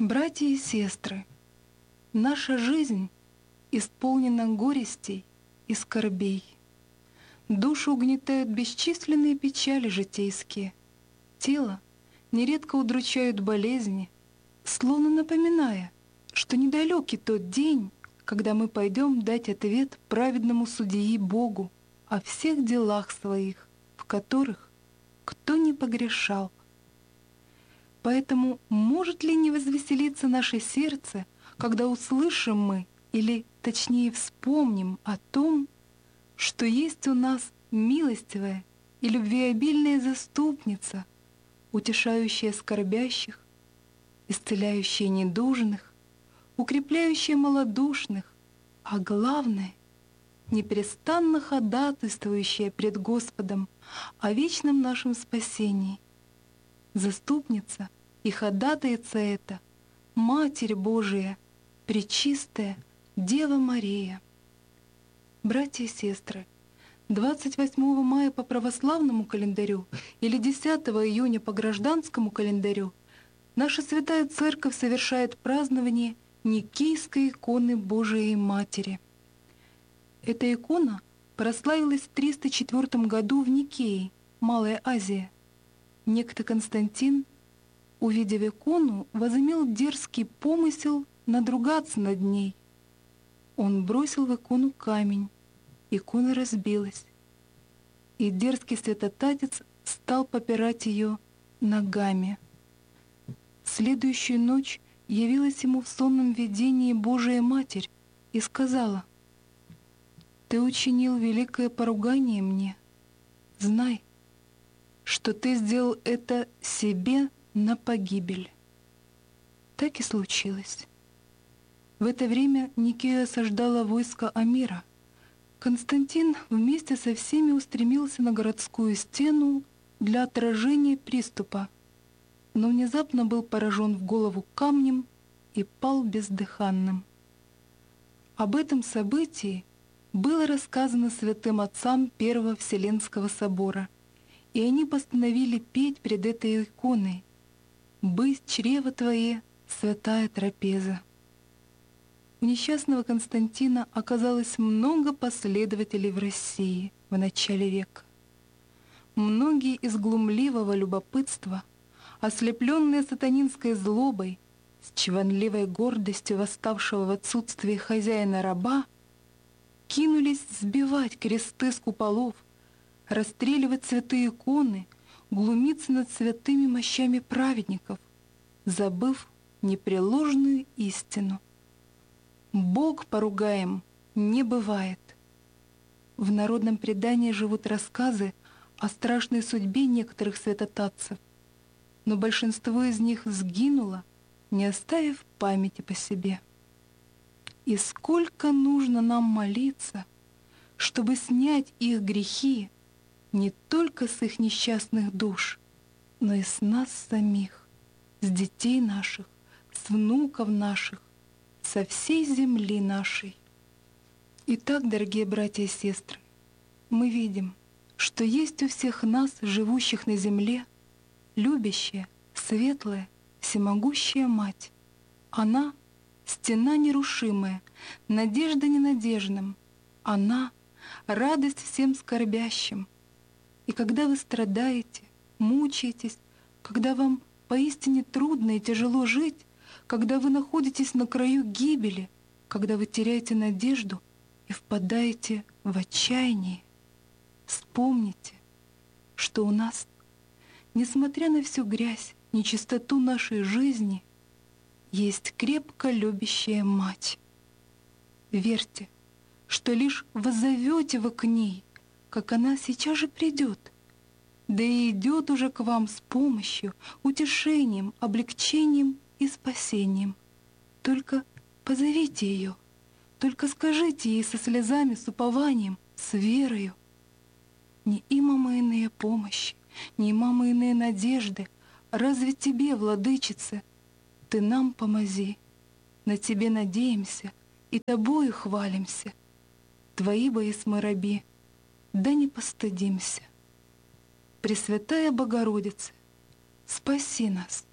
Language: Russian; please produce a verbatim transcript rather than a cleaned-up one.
Братья и сестры, наша жизнь исполнена горестей и скорбей. Душу угнетают бесчисленные печали житейские. Тело нередко удручают болезни, словно напоминая, что недалекий тот день, когда мы пойдем дать ответ праведному судьи Богу о всех делах своих, в которых кто не погрешал. Поэтому может ли не возвеселиться наше сердце, когда услышим мы, или точнее вспомним о том, что есть у нас милостивая и любвеобильная заступница, утешающая скорбящих, исцеляющая недужных, укрепляющая малодушных, а главное, непрестанно ходатайствующая пред Господом о вечном нашем спасении. Заступница и ходатайца эта — Матерь Божия, Пречистая Дева Мария. Братья и сестры, двадцать восьмого мая по православному календарю или десятого июня по гражданскому календарю наша Святая Церковь совершает празднование Никейской иконы Божией Матери. Эта икона прославилась в триста четвёртом году в Никее, Малая Азия. Некто Константин, увидев икону, возымел дерзкий помысел надругаться над ней. Он бросил в икону камень, икона разбилась, и дерзкий святотатец стал попирать ее ногами. В следующую ночь явилась ему в сонном видении Божия Матерь и сказала: «Ты учинил великое поругание мне. Знай, что ты сделал это себе на погибель». Так и случилось. В это время Никею осаждало войско Амира. Константин вместе со всеми устремился на городскую стену для отражения приступа, но внезапно был поражен в голову камнем и пал бездыханным. Об этом событии было рассказано святым отцам Первого Вселенского собора, и они постановили петь пред этой иконой: «Бысть чрево твое, святая трапеза». У несчастного Константина оказалось много последователей в России в начале века. Многие из глумливого любопытства, ослепленные сатанинской злобой, с чванливой гордостью восставшего в отсутствии хозяина раба, кинулись сбивать кресты с куполов, расстреливать святые иконы, глумиться над святыми мощами праведников, забыв непреложную истину. Бог поругаем не бывает. В народном предании живут рассказы о страшной судьбе некоторых святотатцев, но большинство из них сгинуло, не оставив памяти по себе. И сколько нужно нам молиться, чтобы снять их грехи не только с их несчастных душ, но и с нас самих, с детей наших, с внуков наших, со всей земли нашей. Итак, дорогие братья и сестры, мы видим, что есть у всех нас, живущих на земле, любящая, светлая, всемогущая Мать. Она — стена нерушимая, надежда ненадежным. Она — радость всем скорбящим. И когда вы страдаете, мучаетесь, когда вам поистине трудно и тяжело жить, когда вы находитесь на краю гибели, когда вы теряете надежду и впадаете в отчаяние, вспомните, что у нас, несмотря на всю грязь, нечистоту нашей жизни, есть крепко любящая Мать. Верьте, что лишь воззовете вы к ней, как она сейчас же придет, да и идет уже к вам с помощью, утешением, облегчением и спасением. Только позовите ее, только скажите ей со слезами, с упованием, с верою: «Не има мы иные помощи, не има мы иные надежды, разве тебе, Владычице, ты нам помози, на тебе надеемся и тобою хвалимся, твои бо есть мы раби, да не постыдимся. Пресвятая Богородица, спаси нас!»